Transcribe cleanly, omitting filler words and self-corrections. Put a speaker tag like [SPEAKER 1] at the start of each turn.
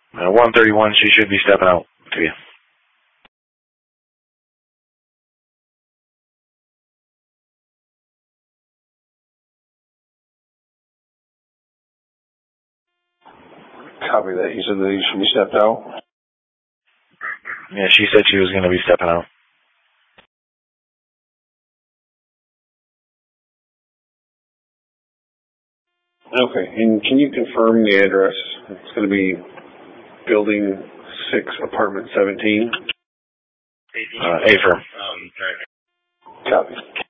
[SPEAKER 1] 131, she should be stepping out to you.
[SPEAKER 2] Copy that. You said that he should be stepped out?
[SPEAKER 1] Yeah, she said she was going to be stepping out.
[SPEAKER 2] Okay, and can you confirm the address? It's going to be Building 6, Apartment 17?
[SPEAKER 1] A-firm.
[SPEAKER 2] Copy.